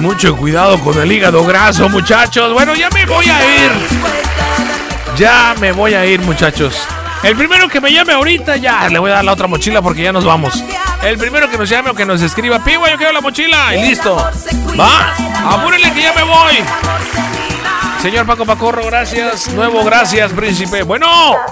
mucho cuidado con el hígado graso, muchachos. Bueno, ya me voy a ir. Ya me voy a ir, muchachos. El primero que me llame ahorita, ya le voy a dar la otra mochila porque ya nos vamos. El primero que nos llame o que nos escriba, Pigua, yo quiero la mochila. Y listo. Va, apúrenle que ya me voy. Señor Paco Pacorro, gracias. Nuevo, gracias, príncipe. Bueno,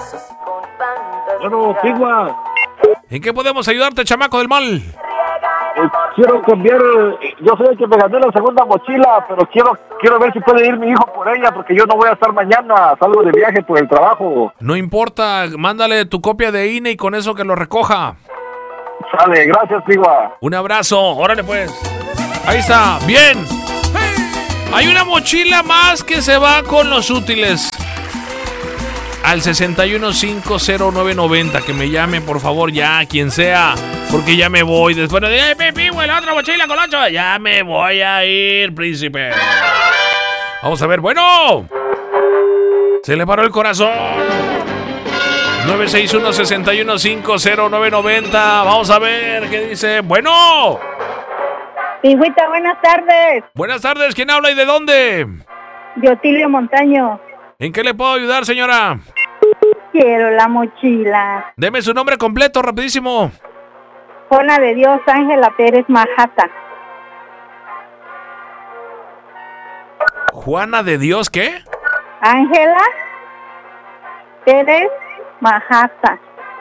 Pigua. ¿en qué podemos ayudarte, chamaco del mal? Quiero cambiar, yo soy el que me gané la segunda mochila, pero quiero ver si puede ir mi hijo por ella, porque yo no voy a estar mañana, salgo de viaje por el trabajo. No importa, mándale tu copia de INE y con eso que lo recoja. Sale, gracias, Pigua. Un abrazo, órale pues. Ahí está, bien. Hay una mochila más que se va con los útiles. Al 6150-990, que me llame por favor ya, quien sea, porque ya me voy. Después de la otra mochila con 8, ya me voy a ir, príncipe. Vamos a ver, bueno. Se le paró el corazón. 961-6150-990. Vamos a ver qué dice. Bueno. Pigüita, buenas tardes. Buenas tardes, ¿quién habla y de dónde? De Otilio Montaño. ¿En qué le puedo ayudar, señora? Quiero la mochila. Deme su nombre completo, rapidísimo. Juana de Dios Ángela Pérez Majata. ¿Juana de Dios qué? Ángela Pérez Majata.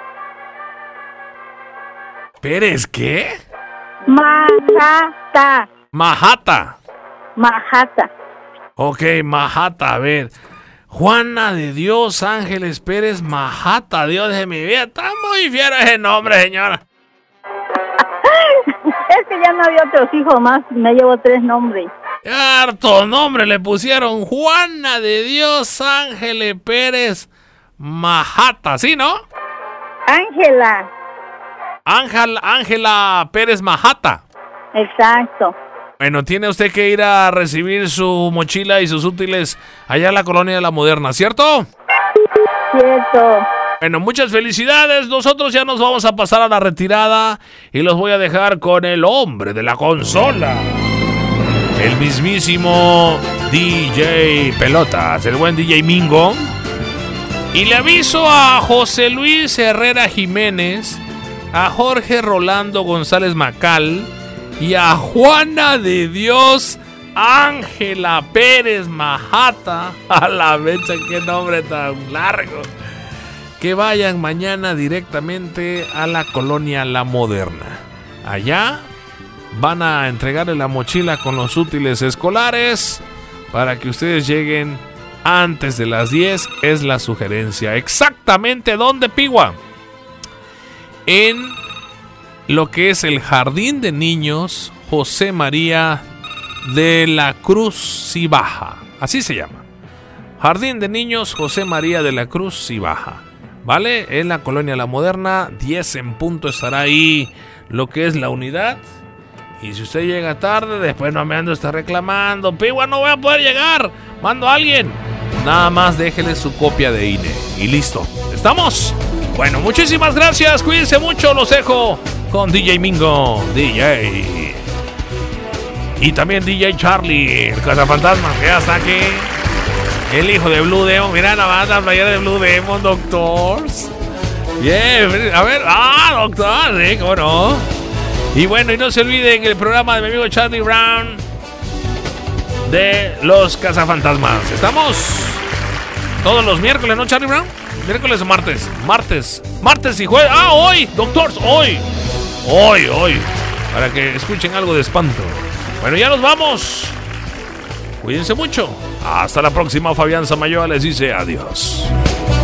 ¿Pérez qué? Majata. Majata. Majata. Ok, Majata, a ver. Juana de Dios Ángeles Pérez Majata, Dios de mi vida. Está muy fiero ese nombre, señora. Es que ya no había otros hijos más, me llevo 3 nombres. Harto nombre le pusieron. Juana de Dios Ángeles Pérez Majata, ¿sí, no? Ángela. Ángela Pérez Majata. Exacto. Bueno, tiene usted que ir a recibir su mochila y sus útiles allá en la Colonia de la Moderna, ¿cierto? Cierto. Bueno, muchas felicidades. Nosotros ya nos vamos a pasar a la retirada y los voy a dejar con el hombre de la consola. El mismísimo DJ Pelotas, el buen DJ Mingo. Y le aviso a José Luis Herrera Jiménez, a Jorge Rolando González Macal y a Juana de Dios Ángela Pérez Majata. A la mecha, qué nombre tan largo. Que vayan mañana directamente a la Colonia La Moderna. Allá van a entregarle la mochila con los útiles escolares para que ustedes lleguen antes de las 10, es la sugerencia. Exactamente, ¿dónde, Pigua? En lo que es el Jardín de Niños José María de la Cruz y Baja. Así se llama. Jardín de Niños José María de la Cruz y Baja. ¿Vale? En la Colonia La Moderna, 10 en punto estará ahí lo que es la unidad. Y si usted llega tarde, después no me ando está reclamando. Pigua, no voy a poder llegar. Mando a alguien. Nada más déjele su copia de INE. Y listo. ¿Estamos? Bueno, muchísimas gracias. Cuídense mucho. Los dejo con DJ Mingo. DJ. Y también DJ Charlie, el cazafantasmas, que ya está aquí. El hijo de Blue Demon. Mira la banda playera de Blue Demon, Doctors. Bien, a ver. Doctor, sí, cómo no. Y bueno, y no se olviden el programa de mi amigo Charlie Brown de los cazafantasmas. ¿Estamos? Todos los miércoles, ¿no, Charlie Brown? ¿Miércoles o martes? Martes y jueves. Hoy, Doctors, hoy. Para que escuchen algo de espanto. Bueno, ya nos vamos. Cuídense mucho. Hasta la próxima. Fabián Samayoa les dice adiós.